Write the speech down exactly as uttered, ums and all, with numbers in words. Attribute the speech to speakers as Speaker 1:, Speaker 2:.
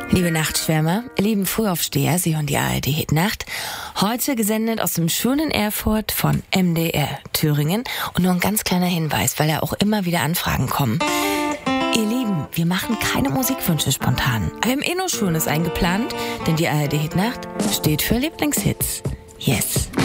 Speaker 1: Liebe Nachtschwärmer, lieben Frühaufsteher, Sie hören die A R D Hitnacht. Heute gesendet aus dem schönen Erfurt von M D R Thüringen. Und nur ein ganz kleiner Hinweis, weil ja auch immer wieder Anfragen kommen. Ihr Lieben, wir machen keine Musikwünsche spontan. Wir haben eh nur Schönes eingeplant, denn die A R D Hitnacht steht für Lieblingshits. Yes.